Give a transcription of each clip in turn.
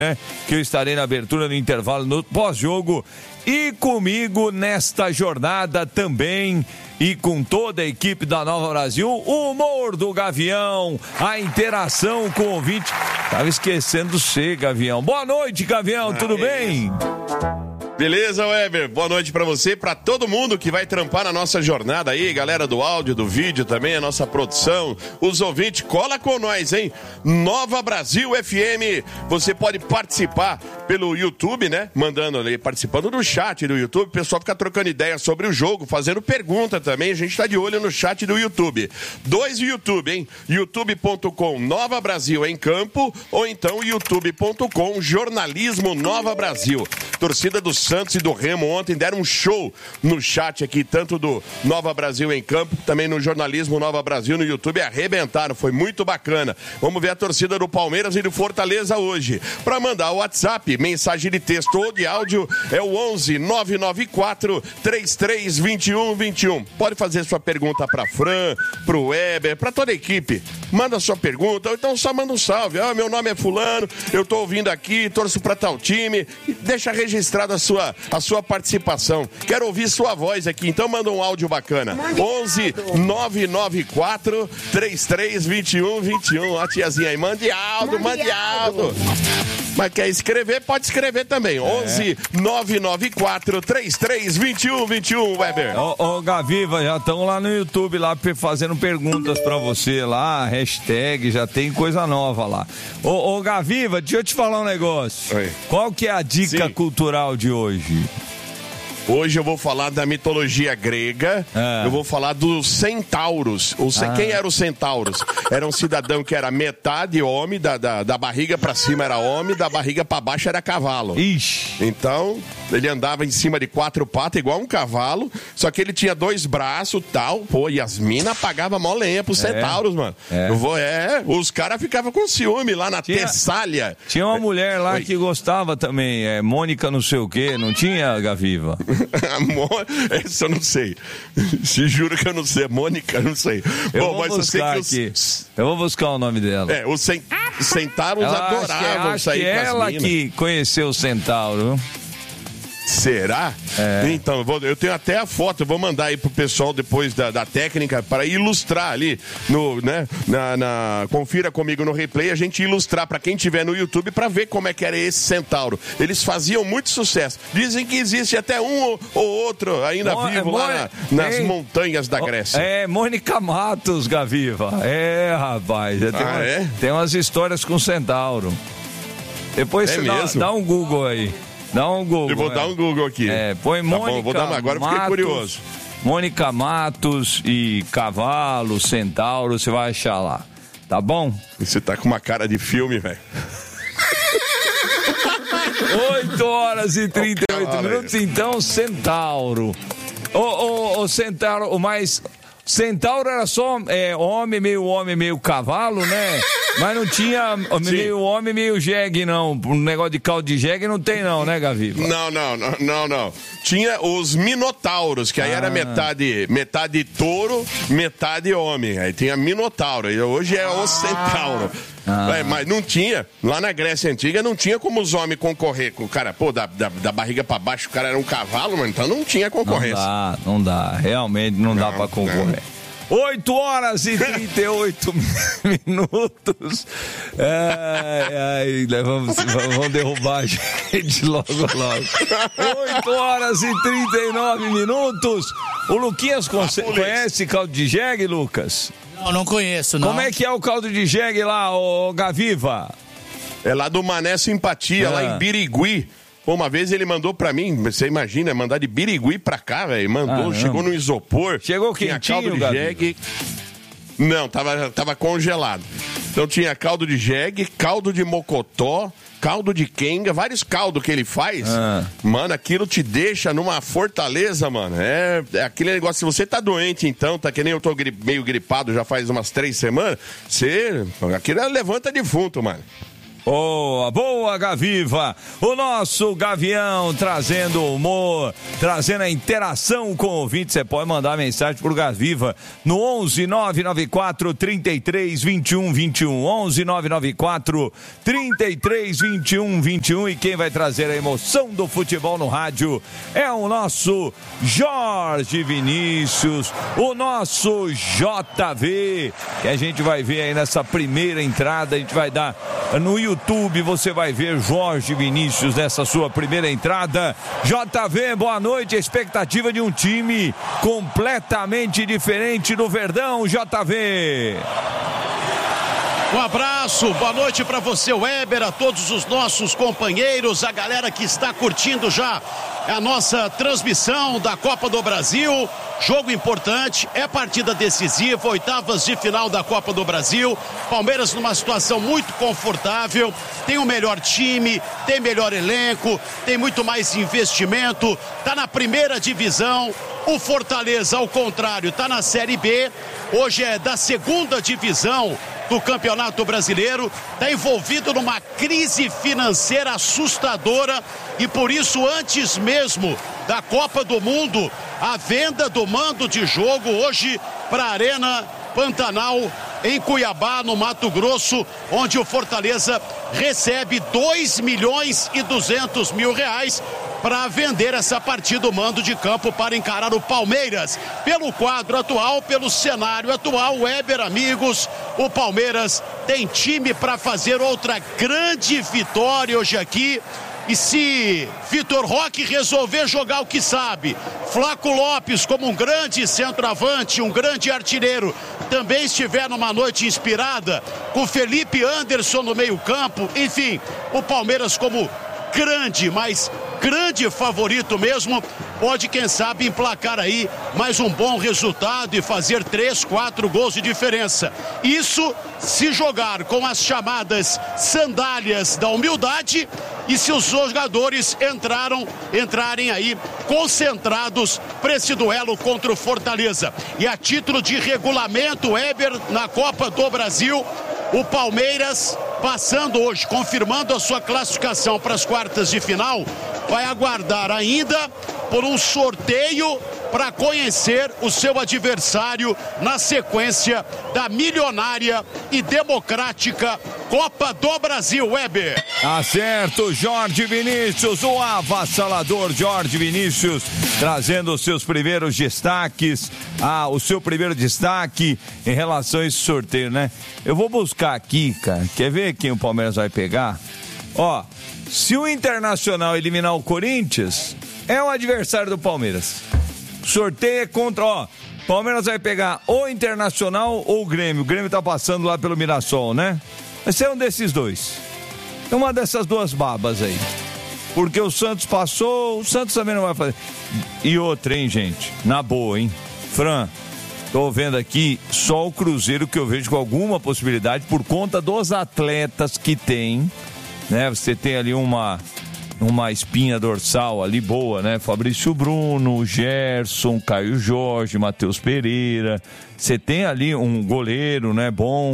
que eu estarei na abertura do intervalo no pós-jogo. E comigo nesta jornada também, e com toda a equipe da Nova Brasil, o humor do Gavião, a interação com o ouvinte. Tava esquecendo você, Gavião. Boa noite, Gavião, tudo bem? Beleza, Weber? Boa noite pra você, pra todo mundo que vai trampar na nossa jornada aí, galera do áudio, do vídeo também, a nossa produção, os ouvintes, cola com nós, hein? Nova Brasil FM, você pode participar pelo YouTube, né? Mandando ali, participando do chat do YouTube, o pessoal fica trocando ideia sobre o jogo, fazendo pergunta também, a gente tá de olho no chat do YouTube. 2 YouTube, hein? youtube.com Nova Brasil em Campo, ou então youtube.com Jornalismo Nova Brasil. Torcida do Santos e do Remo ontem deram um show no chat aqui, tanto do Nova Brasil em Campo, também no Jornalismo Nova Brasil no YouTube, arrebentaram, foi muito bacana. Vamos ver a torcida do Palmeiras e do Fortaleza hoje. Para mandar o WhatsApp, mensagem de texto ou de áudio, é o 11 994 33 21 21. Pode fazer sua pergunta para Fran, pro Weber, para toda a equipe. Manda sua pergunta, ou então só manda um salve. Meu nome é fulano, eu tô ouvindo aqui, torço para tal time, e deixa registrada a sua participação. Quero ouvir sua voz aqui, então manda um áudio bacana. 11 994 33 21 21. A tiazinha aí, mande áudio. Mas quer escrever? Pode escrever também. 11 994 33 21 21, Weber. Ô, Gaviva, já estão lá no YouTube lá fazendo perguntas pra você lá, hashtag, já tem coisa nova lá. Ô, Gaviva, deixa eu te falar um negócio. Oi. Qual que é a dica cultural de hoje? Hoje eu vou falar da mitologia grega, eu vou falar dos centauros. Quem eram os centauros? Era um cidadão que era metade homem, da barriga pra cima era homem, da barriga pra baixo era cavalo. Ixi. Então, ele andava em cima de 4 patas, igual um cavalo, só que ele tinha 2 braços e tal. Pô, e as minas pagavam mó lenha pros centauros, mano. Os caras ficavam com ciúme lá na Tessália. Tinha uma mulher lá que gostava também, Mônica não sei o quê, não tinha, Gaviva? Essa eu não sei. Se juro que eu não sei. Mônica, não sei. Eu vou buscar o nome dela. Os centauros adoravam sair com as minas. Ela que conheceu o centauro. Será? Então, eu tenho até a foto, eu vou mandar aí pro pessoal depois da técnica para ilustrar ali confira comigo no replay, a gente ilustrar para quem tiver no YouTube para ver como é que era esse centauro. Eles faziam muito sucesso. Dizem que existe até um ou outro ainda vivo lá nas montanhas da Grécia. Mônica Matos, Gaviva. Rapaz. Tem umas histórias com centauro. Depois você dá um Google aí. Dá um Google. Eu vou dar um Google aqui. Põe Mônica. Bom, vou dar agora, Matos, fiquei curioso. Mônica Matos e cavalo, centauro, você vai achar lá. Tá bom? Você tá com uma cara de filme, velho. 8h38 minutos, então, centauro. O centauro, centauro era só homem, meio cavalo, né? Mas não tinha meio homem, meio jegue, não. Um negócio de caldo de jegue não tem, não, né, Gaviva? Não. Tinha os minotauros, que aí era metade touro, metade homem. Aí tinha minotauro, e hoje é o centauro. Mas não tinha, lá na Grécia Antiga, não tinha como os homens concorrer com o cara, da barriga pra baixo, o cara era um cavalo, mano, então não tinha concorrência. Não dá, realmente não dá pra concorrer. 8h38 minutos. Vamos derrubar a gente logo. 8h39 minutos. O Luquinhas conhece caldo de jegue, Lucas? Não conheço, não. Como é que é o caldo de jegue lá, ô Gaviva? É lá do Mané Simpatia, lá em Birigui. Uma vez ele mandou pra mim, você imagina, mandar de Birigui pra cá, velho. Chegou no isopor. Chegou quentinho, caldo de jegue. Não, tava congelado. Então tinha caldo de jegue, caldo de mocotó, caldo de quenga, vários caldos que ele faz. Mano, aquilo te deixa numa fortaleza, mano. É aquele negócio, se você tá doente então, tá que nem eu tô meio gripado já faz umas 3 semanas, aquilo levanta defunto, mano. Boa, Gaviva. O nosso Gavião trazendo humor, trazendo a interação com o ouvinte. Você pode mandar mensagem pro Gaviva no 11 994 33 21 21. 11 994 33 21 21. E quem vai trazer a emoção do futebol no rádio é o nosso Jorge Vinícius, o nosso JV, que a gente vai ver aí nessa primeira entrada. A gente vai dar no YouTube, você vai ver Jorge Vinícius nessa sua primeira entrada. JV, boa noite. A expectativa de um time completamente diferente do Verdão, JV. Um abraço, boa noite para você, Weber, a todos os nossos companheiros, a galera que está curtindo já a nossa transmissão da Copa do Brasil. Jogo importante, é partida decisiva, oitavas de final da Copa do Brasil. Palmeiras numa situação muito confortável, tem o melhor time, tem melhor elenco, tem muito mais investimento, tá na primeira divisão. O Fortaleza, ao contrário, tá na Série B, hoje é da segunda divisão do Campeonato Brasileiro, está envolvido numa crise financeira assustadora e por isso, antes mesmo da Copa do Mundo, a venda do mando de jogo hoje para a Arena Pantanal em Cuiabá, no Mato Grosso, onde o Fortaleza recebe 2.200.000 reais para vender essa partida, o mando de campo, para encarar o Palmeiras. Pelo quadro atual, pelo cenário atual, Weber, amigos, o Palmeiras tem time para fazer outra grande vitória hoje aqui. E se Vitor Roque resolver jogar o que sabe, Flaco Lopes como um grande centroavante, um grande artilheiro, também estiver numa noite inspirada, com Felipe Anderson no meio campo, enfim, o Palmeiras como grande, mas grande favorito mesmo, pode quem sabe emplacar aí mais um bom resultado e fazer 3, 4 gols de diferença. Isso se jogar com as chamadas sandálias da humildade e se os jogadores entrarem aí concentrados para esse duelo contra o Fortaleza. E a título de regulamento, Weber, na Copa do Brasil, o Palmeiras passando hoje, confirmando a sua classificação para as quartas de final, vai aguardar ainda por um sorteio para conhecer o seu adversário na sequência da milionária e democrática Copa do Brasil, Weber. Acerto, Jorge Vinícius, o avassalador Jorge Vinícius, trazendo os seus primeiros destaques, o seu primeiro destaque em relação a esse sorteio, né? Eu vou buscar aqui, cara, quer ver quem o Palmeiras vai pegar? Ó, se o Internacional eliminar o Corinthians, é o adversário do Palmeiras. O sorteio é contra, Palmeiras vai pegar ou Internacional ou o Grêmio. O Grêmio tá passando lá pelo Mirassol, né? Vai ser um desses dois. Uma dessas duas babas aí. Porque o Santos passou, o Santos também não vai fazer. E outra, hein, gente? Na boa, hein? Fran, tô vendo aqui só o Cruzeiro que eu vejo com alguma possibilidade por conta dos atletas que tem, né? Você tem ali uma espinha dorsal ali boa, né? Fabrício Bruno, Gerson, Caio Jorge, Matheus Pereira. Você tem ali um goleiro, né? Bom.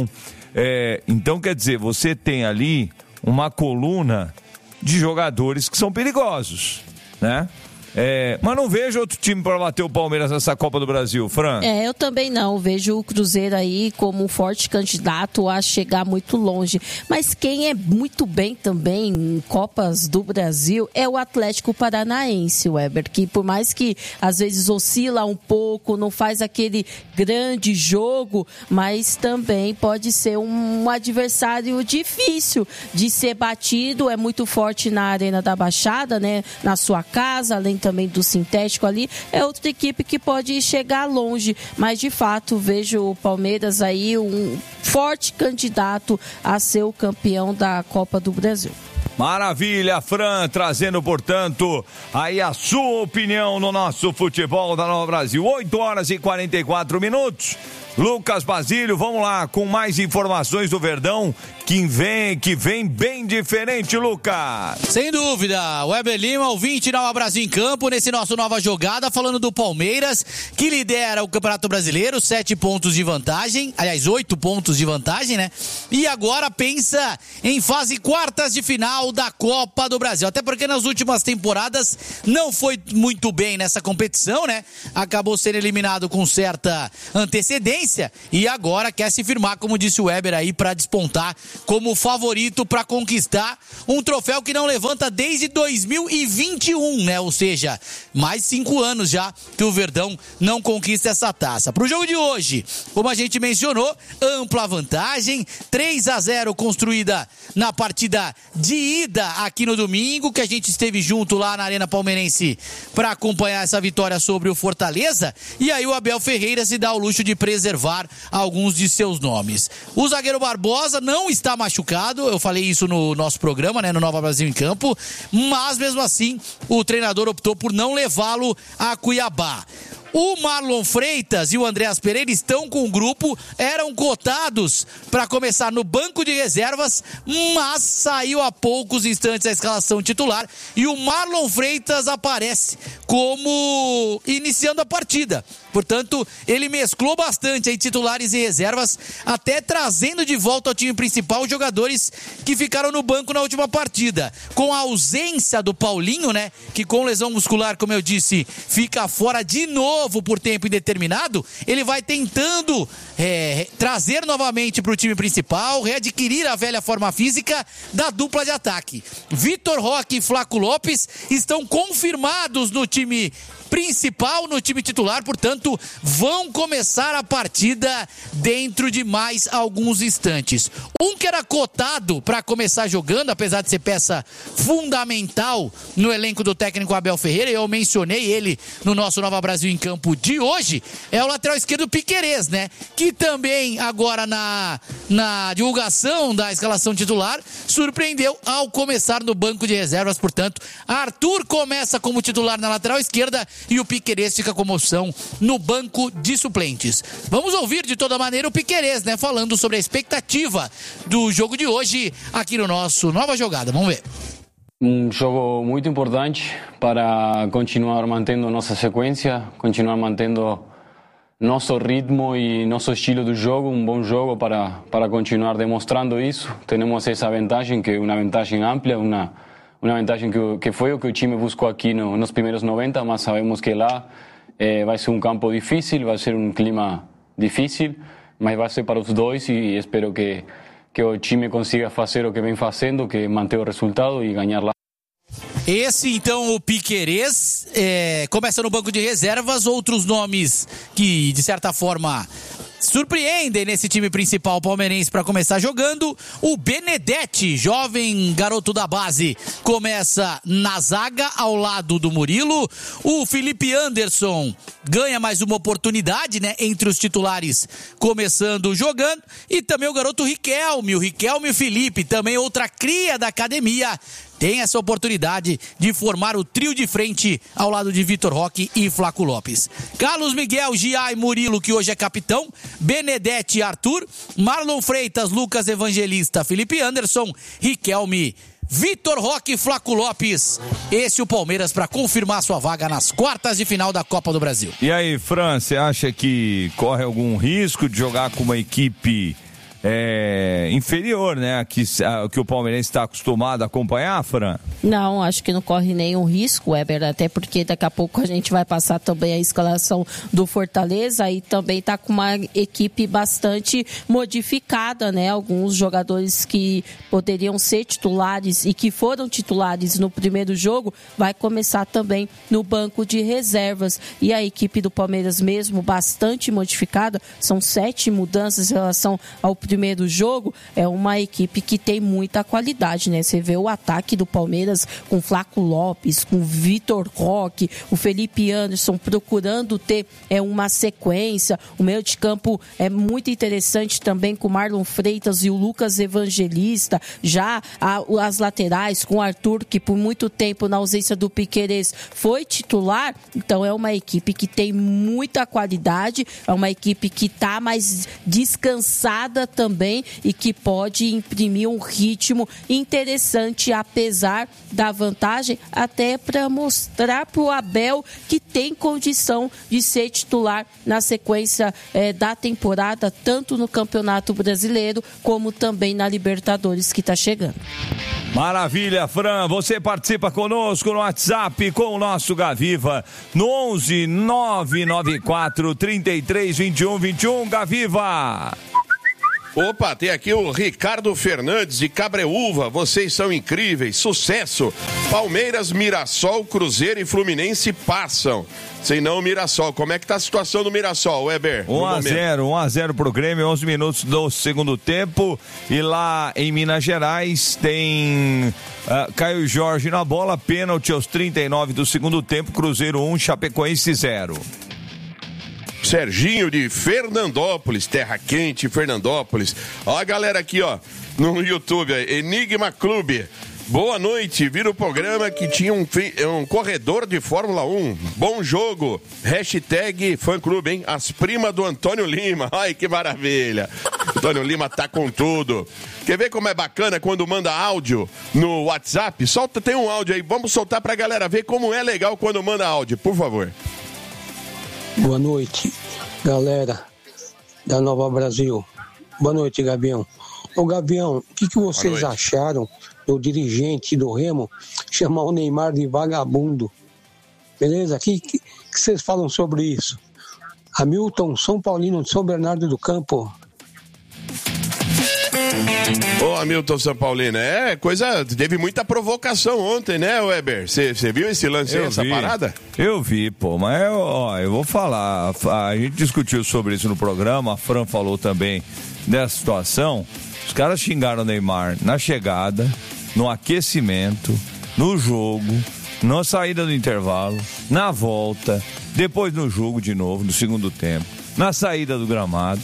Então, quer dizer, você tem ali uma coluna de jogadores que são perigosos, né? Mas não vejo outro time para bater o Palmeiras nessa Copa do Brasil, Fran. Eu também não. Vejo o Cruzeiro aí como um forte candidato a chegar muito longe. Mas quem é muito bem também em Copas do Brasil é o Atlético Paranaense, Weber, que por mais que às vezes oscila um pouco, não faz aquele grande jogo, mas também pode ser um adversário difícil de ser batido. É muito forte na Arena da Baixada, né? Na sua casa, além também do sintético ali, é outra equipe que pode chegar longe, mas de fato vejo o Palmeiras aí um forte candidato a ser o campeão da Copa do Brasil. Maravilha, Fran, trazendo, portanto, aí a sua opinião no nosso futebol da Nova Brasil. 8 horas e 44 minutos. Lucas Basílio, vamos lá, com mais informações do Verdão, que vem bem diferente, Lucas. Sem dúvida, Weber Lima, ouvinte Nova Brasil em Campo, nesse nosso Nova Jogada, falando do Palmeiras, que lidera o Campeonato Brasileiro, 7 pontos de vantagem, aliás, 8 pontos de vantagem, né? E agora pensa em fase quartas de final da Copa do Brasil, até porque nas últimas temporadas não foi muito bem nessa competição, né? Acabou sendo eliminado com certa antecedência e agora quer se firmar, como disse o Weber aí, para despontar como favorito para conquistar um troféu que não levanta desde 2021, né? Ou seja, mais 5 anos já que o Verdão não conquista essa taça. Para o jogo de hoje, como a gente mencionou, ampla vantagem, 3-0 construída na partida de ida aqui no domingo, que a gente esteve junto lá na Arena Palmeirense para acompanhar essa vitória sobre o Fortaleza, e aí o Abel Ferreira se dá o luxo de preservar alguns de seus nomes. O zagueiro Barbosa não está machucado, eu falei isso no nosso programa, né, no Nova Brasil em Campo, mas mesmo assim o treinador optou por não levá-lo a Cuiabá. O Marlon Freitas e o Andreas Pereira estão com o grupo, eram cotados para começar no banco de reservas, mas saiu há poucos instantes a escalação titular e o Marlon Freitas aparece como iniciando a partida. Portanto, ele mesclou bastante aí titulares e reservas, até trazendo de volta ao time principal os jogadores que ficaram no banco na última partida. Com a ausência do Paulinho, né, que com lesão muscular, como eu disse, fica fora de novo por tempo indeterminado, ele vai tentando trazer novamente para o time principal, readquirir a velha forma física da dupla de ataque. Vitor Roque e Flaco Lopes estão confirmados no time principal, no time titular, portanto, vão começar a partida dentro de mais alguns instantes. Um que era cotado para começar jogando, apesar de ser peça fundamental no elenco do técnico Abel Ferreira, eu mencionei ele no nosso Nova Brasil em Campo de hoje, é o lateral esquerdo Piquerez, né? Que também agora na divulgação da escalação titular, surpreendeu ao começar no banco de reservas, portanto, Arthur começa como titular na lateral esquerda e o Piquerez fica como opção no banco de suplentes. Vamos ouvir de toda maneira o Piquerez, né, falando sobre a expectativa do jogo de hoje aqui no nosso Nova Jogada. Vamos ver. Um jogo muito importante para continuar mantendo nossa sequência, continuar mantendo nosso ritmo e nosso estilo de jogo, um bom jogo para continuar demonstrando isso. Temos essa vantagem, que é uma vantagem ampla, uma vantagem que foi o que o time buscou aqui nos primeiros 90, mas sabemos que lá vai ser um campo difícil, vai ser um clima difícil, mas vai ser para os dois e espero que o time consiga fazer o que vem fazendo, que é manter o resultado e ganhar lá. Esse, então, o Piquerez começa no banco de reservas. Outros nomes que, de certa forma, surpreendem nesse time principal palmeirense para começar jogando. O Benedetti, jovem garoto da base, começa na zaga ao lado do Murilo. O Felipe Anderson ganha mais uma oportunidade, né, entre os titulares, começando jogando. E também o garoto Riquelme, o Felipe, também outra cria da academia, tem essa oportunidade de formar o trio de frente ao lado de Vitor Roque e Flaco Lopes. Carlos Miguel, Gia e Murilo, que hoje é capitão, Benedetti e Arthur, Marlon Freitas, Lucas Evangelista, Felipe Anderson, Riquelme, Vitor Roque e Flaco Lopes. Esse é o Palmeiras para confirmar sua vaga nas quartas de final da Copa do Brasil. E aí, Fran, você acha que corre algum risco de jogar com uma equipe inferior, né? Que o Palmeirense está acostumado a acompanhar, Fran? Não, acho que não corre nenhum risco, Weber, até porque daqui a pouco a gente vai passar também a escalação do Fortaleza e também está com uma equipe bastante modificada, né? Alguns jogadores que poderiam ser titulares e que foram titulares no primeiro jogo vai começar também no banco de reservas. E a equipe do Palmeiras mesmo bastante modificada, são 7 mudanças em relação ao primeiro jogo. É uma equipe que tem muita qualidade, né? Você vê o ataque do Palmeiras, Palmeiras com Flaco Lopes, com Vitor Roque, o Felipe Anderson procurando ter uma sequência. O meio de campo é muito interessante também com o Marlon Freitas e o Lucas Evangelista. Já as laterais com o Arthur, que por muito tempo na ausência do Piquerez foi titular. Então é uma equipe que tem muita qualidade, é uma equipe que está mais descansada também e que pode imprimir um ritmo interessante, apesar da vantagem, até para mostrar para o Abel que tem condição de ser titular na sequência da temporada, tanto no Campeonato Brasileiro como também na Libertadores que está chegando. Maravilha, Fran, você participa conosco no WhatsApp com o nosso Gaviva no 11 994 33 21 21. Gaviva! Opa, tem aqui o Ricardo Fernandes de Cabreúva. Vocês são incríveis, sucesso. Palmeiras, Mirassol, Cruzeiro e Fluminense passam. Sem não o Mirassol. Como é que tá a situação do Mirassol, Weber? 1-0 pro Grêmio, 11 minutos do segundo tempo. E lá em Minas Gerais tem Caio Jorge na bola, pênalti aos 39 do segundo tempo, Cruzeiro 1, Chapecoense 0. Serginho de Fernandópolis, terra quente, Fernandópolis. Ó a galera aqui, ó, no YouTube, Enigma Clube. Boa noite, vira o programa que tinha um corredor de Fórmula 1. Bom jogo. Hashtag fã-clube, hein? As primas do Antônio Lima. Ai, que maravilha. Antônio Lima tá com tudo. Quer ver como é bacana quando manda áudio no WhatsApp? Tem um áudio aí, vamos soltar pra galera ver como é legal quando manda áudio, por favor. Boa noite, galera da Nova Brasil. Boa noite, Gavião. Ô, Gavião, o que vocês acharam do dirigente do Remo chamar o Neymar de vagabundo? Beleza? O que vocês falam sobre isso? Hamilton, São Paulino de São Bernardo do Campo. Ô, Hamilton São Paulino, teve muita provocação ontem, né, Weber? Você viu esse lance aí, essa parada? Eu vi, mas eu vou falar, a gente discutiu sobre isso no programa, a Fran falou também dessa situação. Os caras xingaram o Neymar na chegada, no aquecimento, no jogo, na saída do intervalo, na volta, depois no jogo de novo, no segundo tempo, na saída do gramado.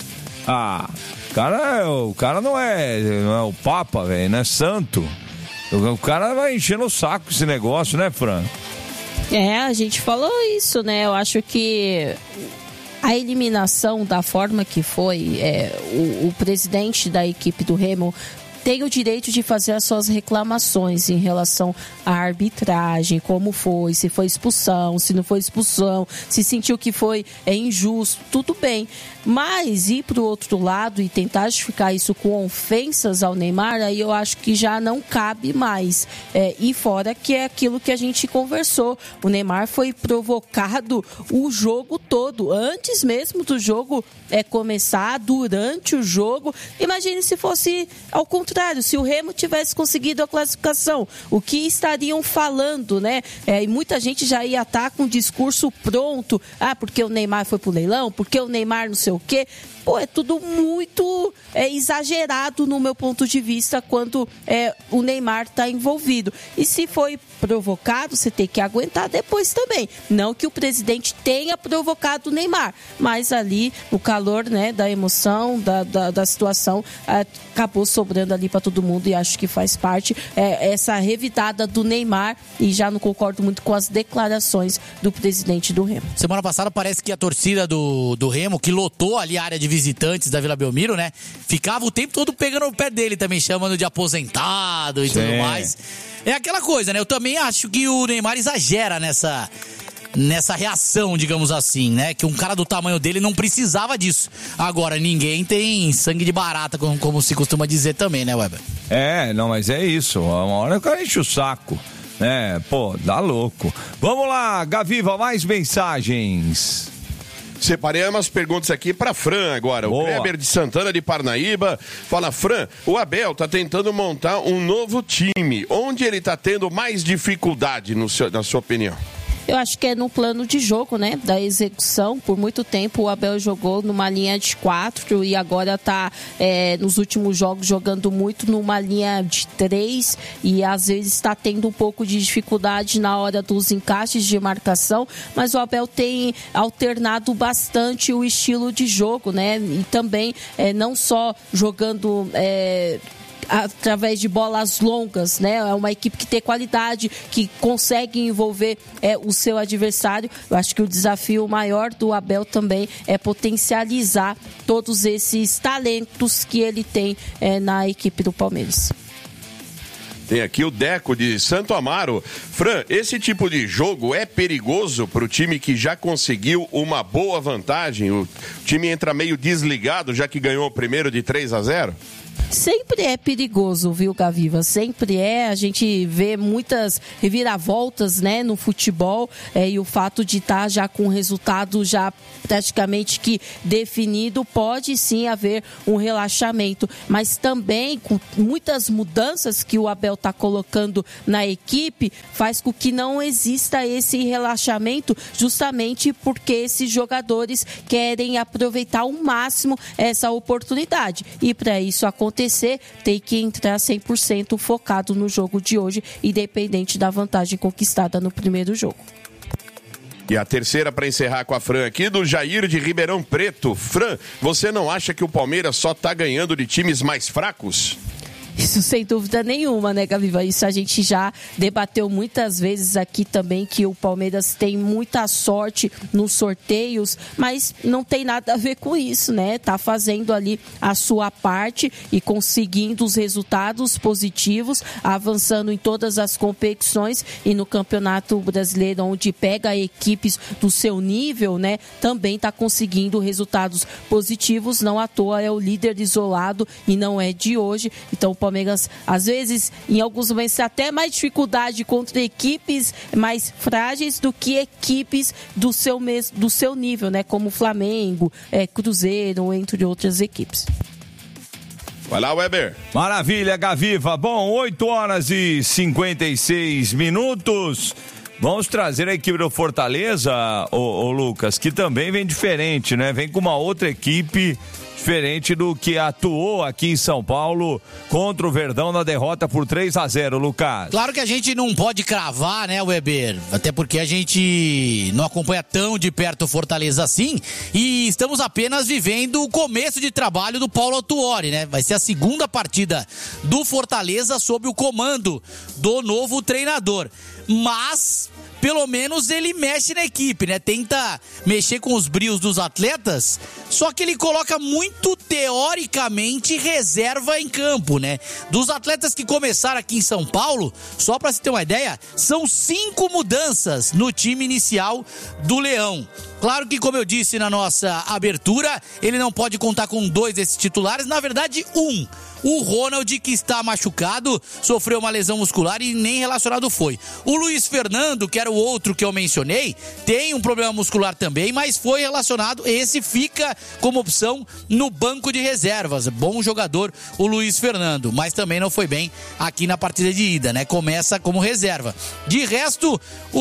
O cara não é o Papa, velho, não é santo. O cara vai enchendo o saco esse negócio, né, Fran? A gente falou isso, né? Eu acho que a eliminação da forma que foi, o presidente da equipe do Remo tem o direito de fazer as suas reclamações em relação à arbitragem, como foi, se foi expulsão, se não foi expulsão, se sentiu que foi injusto, tudo bem. Mas ir para o outro lado e tentar justificar isso com ofensas ao Neymar, aí eu acho que já não cabe mais. E fora que é aquilo que a gente conversou, o Neymar foi provocado o jogo todo, antes mesmo do jogo começar, durante o jogo. Imagine se fosse ao contrário, se o Remo tivesse conseguido a classificação, o que estariam falando, né? E muita gente já ia estar com o discurso pronto, porque o Neymar foi pro leilão, porque o Neymar não sei o quê. É tudo muito exagerado no meu ponto de vista quando o Neymar está envolvido. E se foi provocado, você tem que aguentar depois também. Não que o presidente tenha provocado o Neymar, mas ali no calor, né, da emoção, da situação, acabou sobrando ali para todo mundo e acho que faz parte essa revidada do Neymar e já não concordo muito com as declarações do presidente do Remo. Semana passada parece que a torcida do Remo, que lotou ali a área de visitantes da Vila Belmiro, né? Ficava o tempo todo pegando o pé dele também, chamando de aposentado e tudo mais. É aquela coisa, né? Eu também acho que o Neymar exagera nessa reação, digamos assim, né? Que um cara do tamanho dele não precisava disso. Agora, ninguém tem sangue de barata, como se costuma dizer também, né, Weber? Mas é isso. Uma hora o cara enche o saco, né? Dá louco. Vamos lá, Gaviva, mais mensagens. Separei umas perguntas aqui para Fran agora. Boa. O Kleber de Santana de Parnaíba fala: Fran, o Abel tá tentando montar um novo time. Onde ele tá tendo mais dificuldade, na sua opinião? Eu acho que é no plano de jogo, né? Da execução. Por muito tempo o Abel jogou numa linha de 4 e agora está nos últimos jogos jogando muito numa linha de 3 e às vezes está tendo um pouco de dificuldade na hora dos encaixes de marcação, mas o Abel tem alternado bastante o estilo de jogo, né? E também não só jogando através de bolas longas, né? É uma equipe que tem qualidade, que consegue envolver o seu adversário. Eu acho que o desafio maior do Abel também é potencializar todos esses talentos que ele tem na equipe do Palmeiras. Tem aqui o Deco de Santo Amaro. Fran, esse tipo de jogo é perigoso para o time que já conseguiu uma boa vantagem? O time entra meio desligado, já que ganhou o primeiro de 3-0? Sempre é perigoso, viu, Gaviva? Sempre é. A gente vê muitas reviravoltas, né, no futebol, e o fato de estar já com o resultado já praticamente que definido, pode sim haver um relaxamento, mas também com muitas mudanças que o Abel está colocando na equipe, faz com que não exista esse relaxamento, justamente porque esses jogadores querem aproveitar ao máximo essa oportunidade. E para isso acontecer, tem que entrar 100% focado no jogo de hoje, independente da vantagem conquistada no primeiro jogo. E a terceira para encerrar com a Fran aqui, do Jair de Ribeirão Preto. Fran, você não acha que o Palmeiras só está ganhando de times mais fracos? Isso sem dúvida nenhuma, né, Gaviva? Isso a gente já debateu muitas vezes aqui também, que o Palmeiras tem muita sorte nos sorteios, mas não tem nada a ver com isso, né? Tá fazendo ali a sua parte e conseguindo os resultados positivos, avançando em todas as competições e no Campeonato Brasileiro, onde pega equipes do seu nível, né? Também tá conseguindo resultados positivos, não à toa é o líder isolado e não é de hoje. Então o Palmeiras, às vezes, em alguns momentos, tem até mais dificuldade contra equipes mais frágeis do que equipes do seu nível, né? Como Flamengo, Cruzeiro, entre outras equipes. Vai lá, Weber. Maravilha, Gaviva. Bom, 8h56. Vamos trazer a equipe do Fortaleza, ô Lucas, que também vem diferente, né? Vem com uma outra equipe diferente do que atuou aqui em São Paulo contra o Verdão na derrota por 3-0, Lucas. Claro que a gente não pode cravar, né, Weber? Até porque a gente não acompanha tão de perto o Fortaleza assim, e estamos apenas vivendo o começo de trabalho do Paulo Autuori, né? Vai ser a segunda partida do Fortaleza sob o comando do novo treinador. Mas pelo menos ele mexe na equipe, né? Tenta mexer com os brios dos atletas, só que ele coloca muito teoricamente reserva em campo, né? Dos atletas que começaram aqui em São Paulo, só pra se ter uma ideia, são 5 mudanças no time inicial do Leão. Claro que, como eu disse na nossa abertura, ele não pode contar com 2 desses titulares, na verdade 1. O Ronald, que está machucado, sofreu uma lesão muscular e nem relacionado foi. O Luiz Fernando, que era o outro que eu mencionei, tem um problema muscular também, mas foi relacionado. Esse fica como opção no banco de reservas. Bom jogador o Luiz Fernando, mas também não foi bem aqui na partida de ida, né? Começa como reserva. De resto,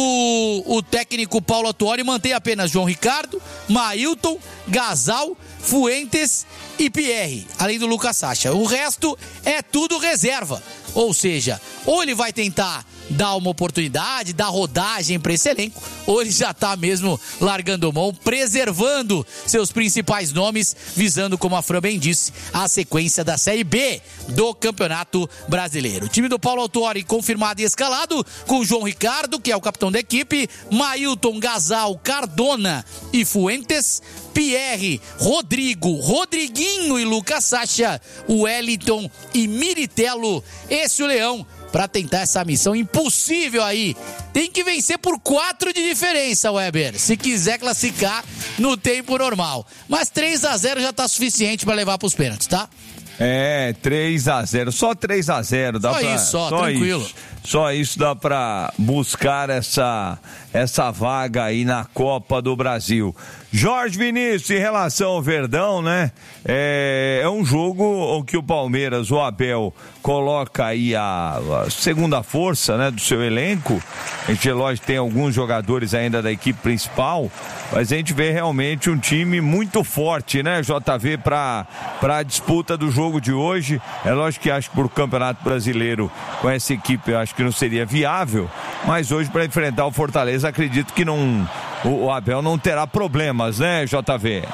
o técnico Paulo Autuori mantém apenas João Ricardo, Mailton, Gasal, Fuentes e Pierre, além do Lucas Sacha. O resto é tudo reserva. Ou seja, ou ele vai tentar dar uma oportunidade, dar rodagem para esse elenco, ou ele já tá mesmo largando mão, preservando seus principais nomes, visando, como a Fran bem disse, a sequência da Série B do Campeonato Brasileiro. O time do Paulo Autuori confirmado e escalado, com João Ricardo, que é o capitão da equipe, Mailton, Gasal, Cardona e Fuentes, Pierre, Rodrigo, Rodriguinho e Lucas Sacha, Wellington e Miritello. Esse o Leão, para tentar essa missão impossível aí. Tem que vencer por 4 de diferença, Weber, se quiser classificar no tempo normal. Mas 3-0 já tá suficiente para levar pros pênaltis, tá? 3-0, só 3-0. Só tranquilo. Só isso dá para buscar essa vaga aí na Copa do Brasil. Jorge Vinícius, em relação ao Verdão, né? É um jogo que o Palmeiras, o Abel, coloca aí a segunda força, né, do seu elenco. A gente, lógico, tem alguns jogadores ainda da equipe principal, mas a gente vê realmente um time muito forte, né, JV, para a disputa do jogo de hoje. É lógico que acho que por Campeonato Brasileiro, com essa equipe, eu acho que não seria viável, mas hoje para enfrentar o Fortaleza, acredito que o Abel não terá problemas, né, JV?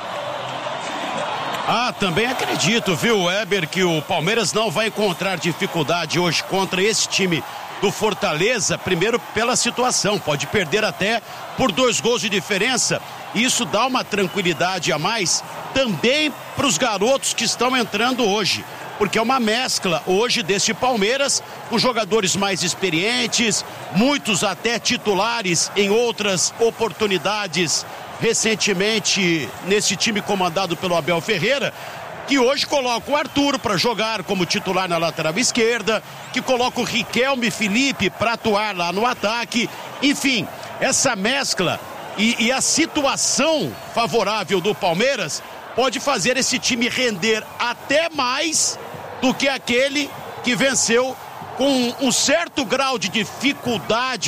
Também acredito, viu, Weber, que o Palmeiras não vai encontrar dificuldade hoje contra esse time do Fortaleza, primeiro pela situação, pode perder até por 2 gols de diferença. Isso dá uma tranquilidade a mais também para os garotos que estão entrando hoje, porque é uma mescla hoje desse Palmeiras com jogadores mais experientes, muitos até titulares em outras oportunidades recentemente nesse time comandado pelo Abel Ferreira, que hoje coloca o Arthur para jogar como titular na lateral esquerda, que coloca o Riquelme e Felipe para atuar lá no ataque. Enfim, essa mescla e a situação favorável do Palmeiras pode fazer esse time render até mais do que aquele que venceu com um certo grau de dificuldade